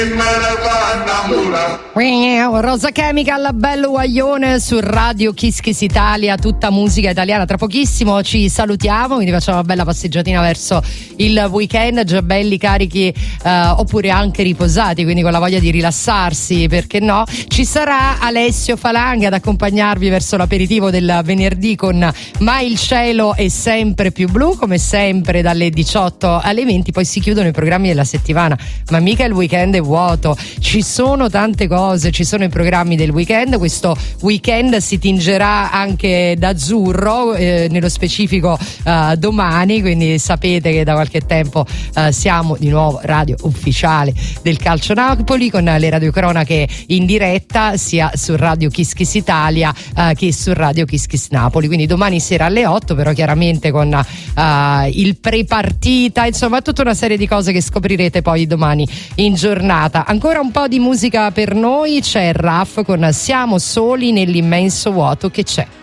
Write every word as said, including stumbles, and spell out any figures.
Rosa Chemical, bello guaglione su Radio Kiss Kiss Italia, tutta musica italiana. Tra pochissimo ci salutiamo, quindi facciamo una bella passeggiatina verso il weekend, già belli carichi eh, oppure anche riposati, quindi con la voglia di rilassarsi, perché no? Ci sarà Alessio Falanghi ad accompagnarvi verso l'aperitivo del venerdì con Ma il cielo è sempre più blu, come sempre dalle diciotto alle venti. Poi si chiudono i programmi della settimana, ma mica il weekend è vuoto, ci sono tante cose, ci sono i programmi del weekend. Questo weekend si tingerà anche d'azzurro, eh, nello specifico eh, domani, quindi sapete che da qualche tempo eh, siamo di nuovo radio ufficiale del Calcio Napoli, con le radiocronache in diretta sia su Radio Kiss Kiss Italia eh, che su Radio Kiss Kiss Napoli, quindi domani sera alle otto, però chiaramente con eh, il pre-partita, insomma tutta una serie di cose che scoprirete poi domani in giornata. Ancora un po' di musica per noi, c'è Raff con Siamo soli nell'immenso vuoto che c'è.